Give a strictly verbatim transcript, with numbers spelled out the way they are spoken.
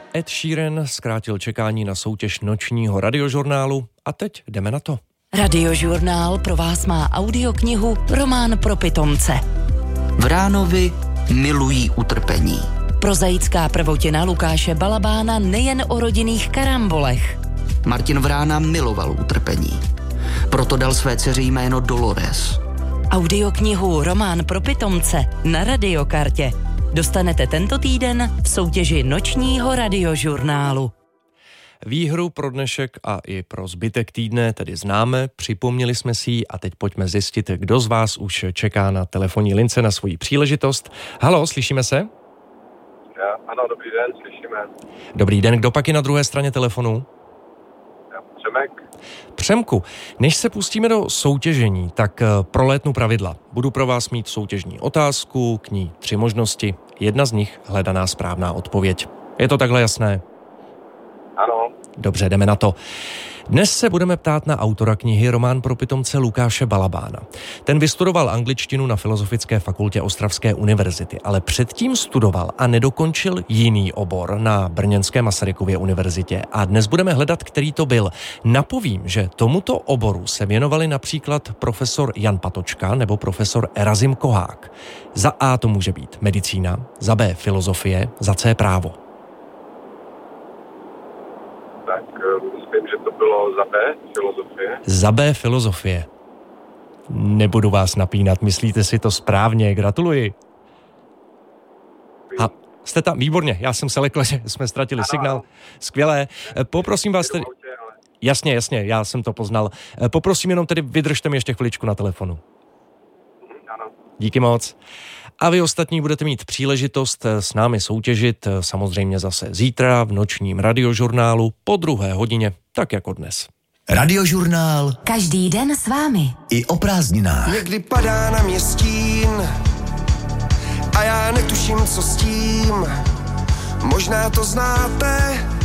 Ed Sheeran zkrátil čekání na soutěž nočního radiožurnálu a teď jdeme na to. Radiožurnál pro vás má audioknihu Román pro pitomce. Vránovi milují utrpení. Prozaická prvotina Lukáše Balabána nejen o rodinných karambolech. Martin Vrána miloval utrpení. Proto dal své dceři jméno Dolores. Audioknihu Román pro pitomce na Radiokartě dostanete tento týden v soutěži nočního radiožurnálu. Výhru pro dnešek a i pro zbytek týdne tedy známe, připomněli jsme si ji a teď pojďme zjistit, kdo z vás už čeká na telefonní lince na svoji příležitost. Haló, slyšíme se? Já, ano, dobrý den, slyšíme. Dobrý den, kdo pak je na druhé straně telefonu? Já, Přemek. Přemku, než se pustíme do soutěžení, tak prolétnu pravidla. Budu pro vás mít soutěžní otázku, k ní tři možnosti, jedna z nich hledaná správná odpověď. Je to takhle jasné? Ano. Dobře, jdeme na to. Dnes se budeme ptát na autora knihy Román pro pitomce Lukáše Balabána. Ten vystudoval angličtinu na Filozofické fakultě Ostravské univerzity, ale předtím studoval a nedokončil jiný obor na brněnské Masarykově univerzitě. A dnes budeme hledat, který to byl. Napovím, že tomuto oboru se věnovali například profesor Jan Patočka nebo profesor Erazim Kohák. Za A to může být medicína, za B filozofie, za C právo. Tak myslím, že to bylo za B, filozofie. Za B filozofie. Nebudu vás napínat, myslíte si to správně, gratuluji. A jste tam, výborně, já jsem se lekl, že jsme ztratili ano, signál. Ano. Skvělé, poprosím vás tedy... Jasně, jasně, já jsem to poznal. Poprosím jenom tedy, vydržte mi ještě chviličku na telefonu. Ano. Díky moc. A vy ostatní budete mít příležitost s námi soutěžit samozřejmě zase zítra v nočním radiožurnálu po druhé hodině, tak jako dnes. Radiožurnál. Každý den s vámi. I o prázdninách. Někdy padá na mě stín a já netuším, co s tím. Možná to znáte,